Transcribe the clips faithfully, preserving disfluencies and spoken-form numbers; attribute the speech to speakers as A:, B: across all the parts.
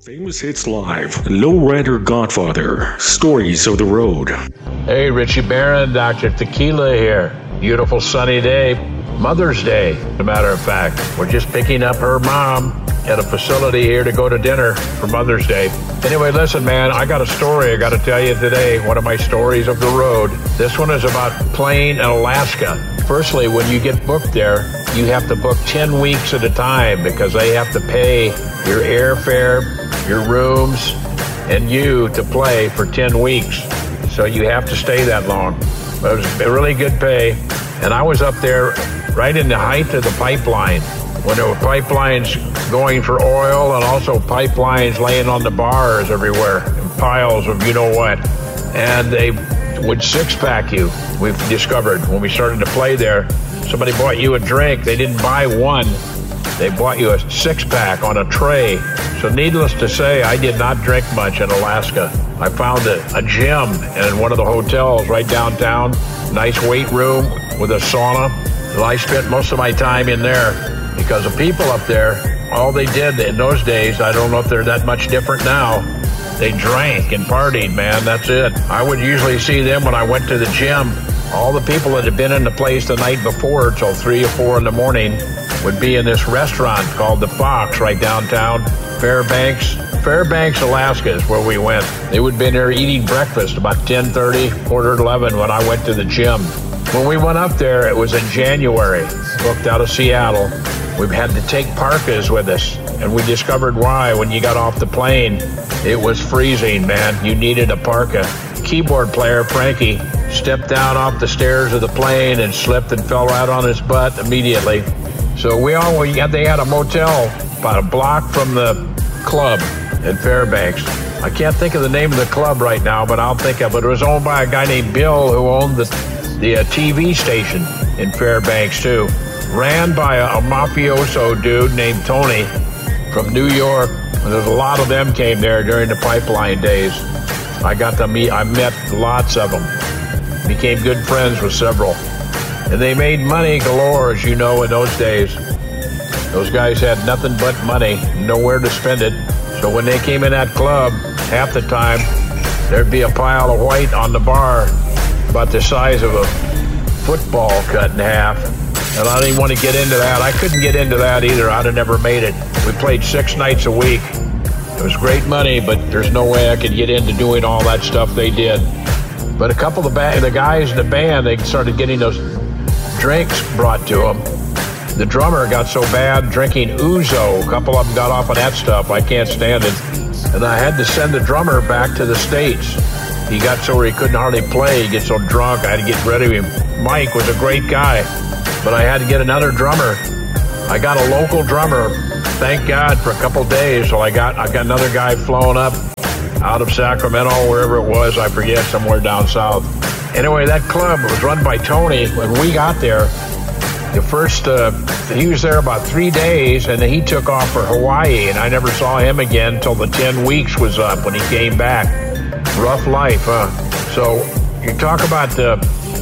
A: Famous Hits Live, Lowrider Godfather, Stories of the Road.
B: Hey, Richie Barron, Doctor Tequila here. Beautiful sunny day, Mother's Day, as a matter of fact. We're just picking up her mom at a facility here to go to dinner for Mother's Day. Anyway, listen, man, I got a story I got to tell you today, one of my stories of the road. This one is about playing in Alaska. Firstly, when you get booked there, you have to book ten weeks at a time because they have to pay your airfare, your rooms, and you to play for ten weeks. So you have to stay that long. But it was a really good pay. And I was up there right in the height of the pipeline, when there were pipelines going for oil and also pipelines laying on the bars everywhere, and piles of you know what. And they would six-pack you, we've discovered, when we started to play there. Somebody bought you a drink. They didn't buy one. They bought you a six-pack on a tray. So needless to say, I did not drink much in Alaska. I found a, a gym in one of the hotels right downtown, nice weight room with a sauna. And I spent most of my time in there because the people up there, all they did in those days, I don't know if they're that much different now, they drank and partied, man, that's it. I would usually see them when I went to the gym. All the people that had been in the place the night before till three or four in the morning would be in this restaurant called The Fox right downtown, Fairbanks. Fairbanks, Alaska is where we went. They would have been there eating breakfast about ten thirty, quarter to eleven when I went to the gym. When we went up there, it was in January, booked out of Seattle. We had to take parkas with us, and we discovered why when you got off the plane. It was freezing, man. You needed a parka. Keyboard player, Frankie, stepped down off the stairs of the plane and slipped and fell right on his butt immediately. So we all, we had, they had a motel about a block from the club in Fairbanks. I can't think of the name of the club right now, but I'll think of it. It was owned by a guy named Bill who owned the, the uh, T V station in Fairbanks too. Ran by a, a mafioso dude named Tony from New York. There's a lot of them came there during the pipeline days. I got to meet, I met lots of them. Became good friends with several. And they made money galore, as you know, in those days. Those guys had nothing but money, nowhere to spend it. So when they came in that club, half the time, there'd be a pile of white on the bar about the size of a football cut in half. And I didn't want to get into that. I couldn't get into that either. I'd have never made it. We played six nights a week. It was great money, but there's no way I could get into doing all that stuff they did. But a couple of the, ba- the guys in the band, they started getting those drinks brought to them. The drummer got so bad drinking ouzo. A couple of them got off of that stuff. I can't stand it. And I had to send the drummer back to the States. He got so he couldn't hardly play. He gets so drunk, I had to get rid of him. Mike was a great guy, but I had to get another drummer. I got a local drummer, thank God, for a couple days. So I got I got another guy flown up out of Sacramento, wherever it was, I forget, somewhere down south. Anyway, that club was run by Tony. When we got there, the first, uh, he was there about three days, and then he took off for Hawaii, and I never saw him again until the ten weeks was up when he came back. Rough life, huh? So you talk about the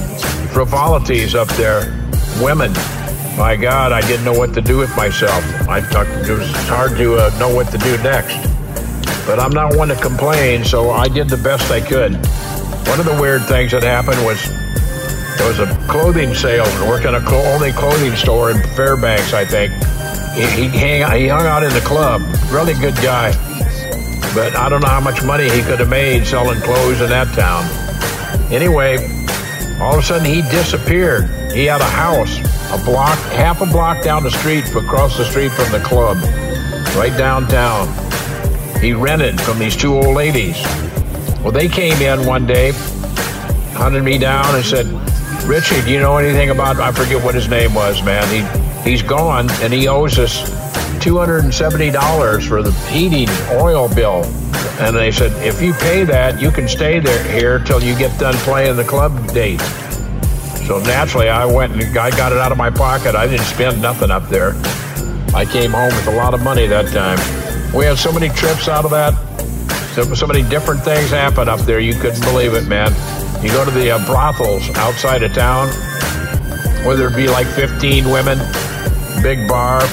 B: frivolities up there. Women, my God, I didn't know what to do with myself. I thought it was hard to uh, know what to do next. But I'm not one to complain, so I did the best I could. One of the weird things that happened was there was a clothing salesman working at a clo- only clothing store in Fairbanks, I think. He, he, hang, he hung out in the club, really good guy. But I don't know how much money he could have made selling clothes in that town. Anyway, all of a sudden he disappeared. He had a house, a block, half a block down the street, across the street from the club, right downtown. He rented from these two old ladies. Well, they came in one day, hunted me down and said, Richie, do you know anything about, I forget what his name was, man. He, he's gone, and he owes us two hundred seventy dollars for the heating oil bill. And they said, if you pay that, you can stay there here till you get done playing the club date. So naturally, I went and I got it out of my pocket. I didn't spend nothing up there. I came home with a lot of money that time. We had so many trips out of that. So, so many different things happen up there. You couldn't believe it, man. You go to the uh, brothels outside of town, whether it be like fifteen women, big bar,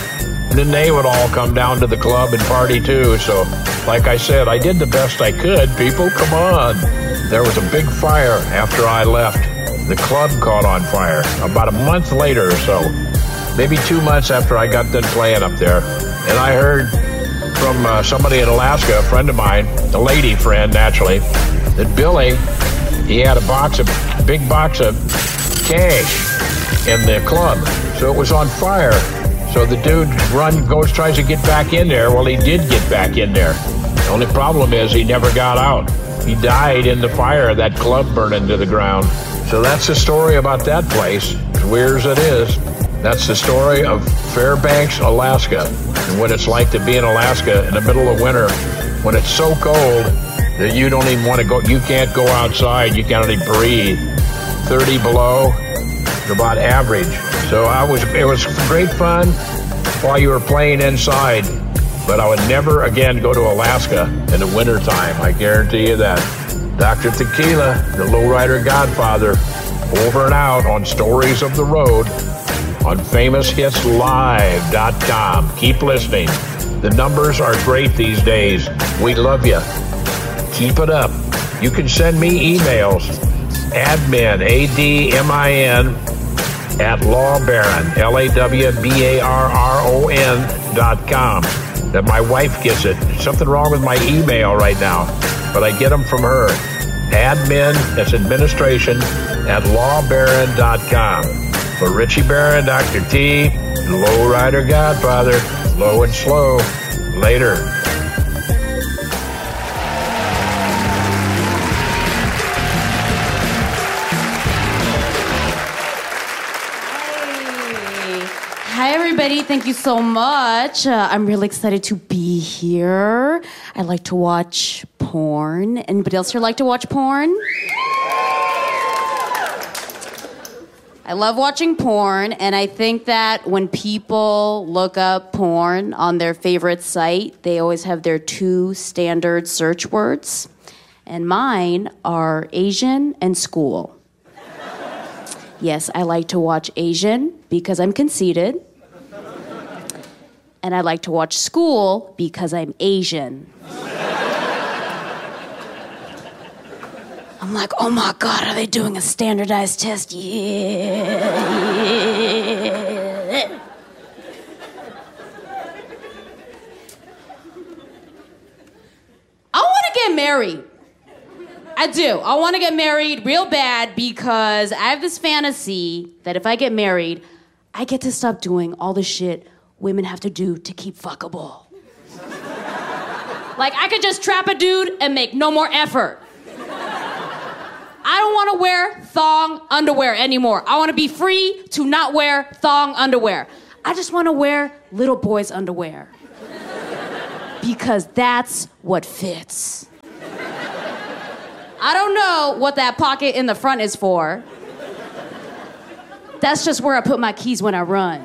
B: And then they would all come down to the club and party too. So, like I said, I did the best I could. People, come on. There was a big fire after I left. The club caught on fire about a month later or so. Maybe two months after I got done playing up there. And I heard from uh, somebody in Alaska, a friend of mine, a lady friend, naturally, that Billy, he had a box of, big box of cash in the club. So it was on fire. So the dude run, goes, tries to get back in there. Well, he did get back in there. The only problem is he never got out. He died in the fire, that club burning to the ground. So that's the story about that place, as weird as it is. That's the story of Fairbanks, Alaska, and what it's like to be in Alaska in the middle of winter when it's so cold that you don't even want to go, you can't go outside, you can't even breathe. thirty below, about average. So I was, it was great fun while you were playing inside, but I would never again go to Alaska in the wintertime, I guarantee you that. Doctor Tequila, the lowrider godfather, over and out on Stories of the Road on famous hits live dot com. Keep listening. The numbers are great these days. We love you. Keep it up. You can send me emails. Admin, A D M I N, at lawbaron, L A W B A R R O N dot com. That my wife gets it. There's something wrong with my email right now, but I get them from her. Admin, that's administration, at lawbaron dot com. For Richie Barron, Doctor T, Lowrider Godfather, low and slow. Later.
C: Hi, everybody. Thank you so much. Uh, I'm really excited to be here. I like to watch porn. Anybody else here like to watch porn? I love watching porn, and I think that when people look up porn on their favorite site, they always have their two standard search words, and mine are Asian and school. Yes, I like to watch Asian because I'm conceited, and I like to watch school because I'm Asian. I'm like, oh my God, are they doing a standardized test? Yeah. yeah. I want to get married. I do. I want to get married real bad because I have this fantasy that if I get married, I get to stop doing all the shit women have to do to keep fuckable. Like, I could just trap a dude and make no more effort. I don't want to wear thong underwear anymore. I want to be free to not wear thong underwear. I just want to wear little boys' underwear. Because that's what fits. I don't know what that pocket in the front is for. That's just where I put my keys when I run.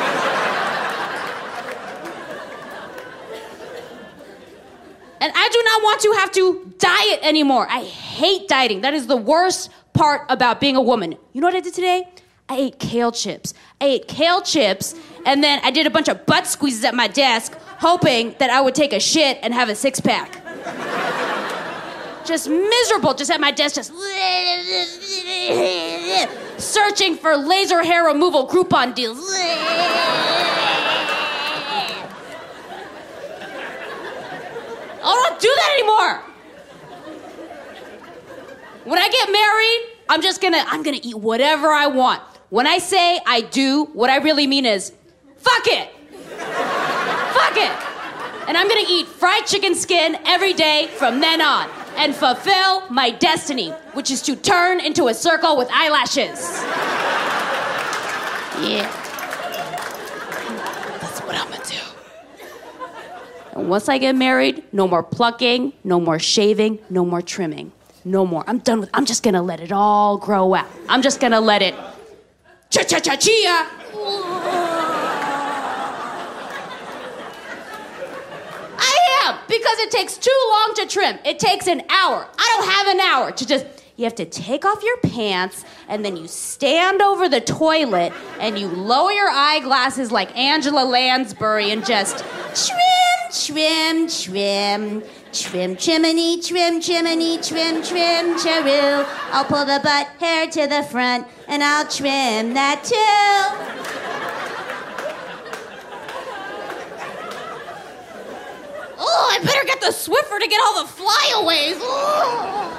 C: And I do not want to have to diet anymore. I hate dieting. That is the worst part about being a woman. You know what I did today? I ate kale chips. I ate kale chips, and then I did a bunch of butt squeezes at my desk, hoping that I would take a shit and have a six-pack. Just miserable, just at my desk, just searching for laser hair removal Groupon deals. I don't do that anymore. When I get married, I'm just gonna, I'm gonna eat whatever I want. When I say I do, what I really mean is, fuck it. Fuck it. And I'm gonna eat fried chicken skin every day from then on and fulfill my destiny, which is to turn into a circle with eyelashes. Yeah. That's what I'm gonna do. And once I get married, no more plucking, no more shaving, no more trimming. No more. I'm done with, I'm just gonna let it all grow out. I'm just gonna let it cha-cha-cha-chia. I am, because it takes too long to trim. It takes an hour. I don't have an hour to just You have to take off your pants, and then you stand over the toilet, and you lower your eyeglasses like Angela Lansbury and just trim, trim, trim, trim, chimney, trim, chimney, trim, trim, chiroo. I'll pull the butt hair to the front, and I'll trim that too. Oh, I better get the Swiffer to get all the flyaways. Oh.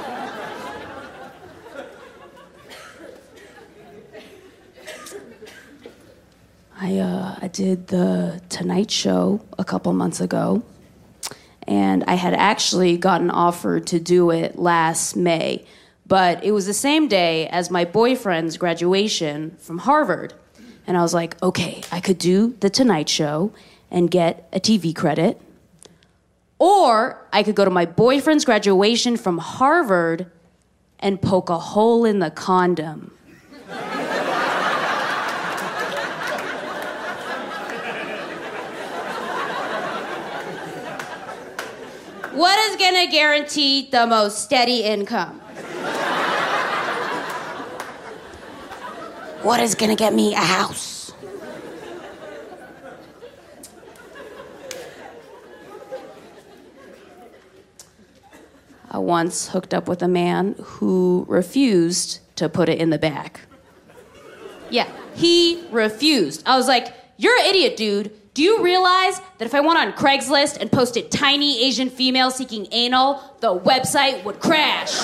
C: I, uh, I did the Tonight Show a couple months ago, and I had actually gotten offered to do it last May, but it was the same day as my boyfriend's graduation from Harvard. And I was like, okay, I could do the Tonight Show and get a T V credit, or I could go to my boyfriend's graduation from Harvard and poke a hole in the condom. What is gonna guarantee the most steady income? What is gonna get me a house? I once hooked up with a man who refused to put it in the back. Yeah, he refused. I was like, you're an idiot, dude. Do you realize that if I went on Craigslist and posted tiny Asian female seeking anal, the website would crash?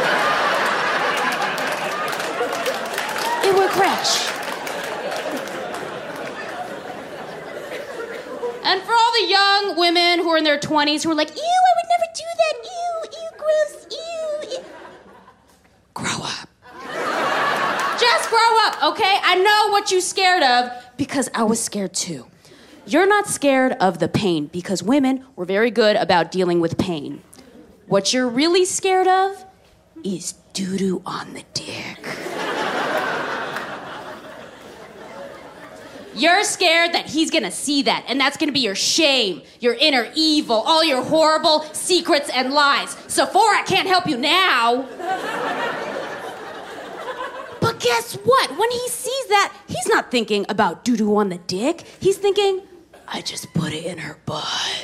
C: It would crash. And for all the young women who are in their twenties who are like, ew, I would never do that, ew, ew, gross, ew, ew. Grow up. Just grow up, okay? I know what you're scared of because I was scared too. You're not scared of the pain because women were very good about dealing with pain. What you're really scared of is doo-doo on the dick. You're scared that he's gonna see that, and that's gonna be your shame, your inner evil, all your horrible secrets and lies. Sephora can't help you now. But guess what? When he sees that, he's not thinking about doo-doo on the dick. He's thinking, I just put it in her butt.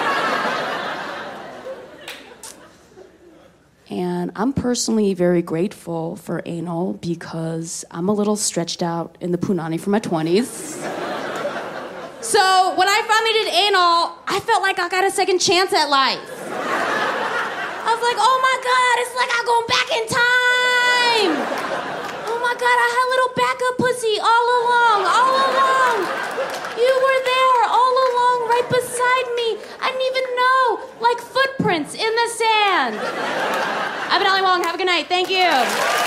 C: And I'm personally very grateful for anal because I'm a little stretched out in the punani for my twenties. So when I finally did anal, I felt like I got a second chance at life. I was like, oh my God, it's like I'm going back in time. Oh my God, I had a little backup pussy all along, all along. You were there all along, right beside me. I didn't even know, like footprints in the sand. I've been Ellie Wong. Have a good night. Thank you.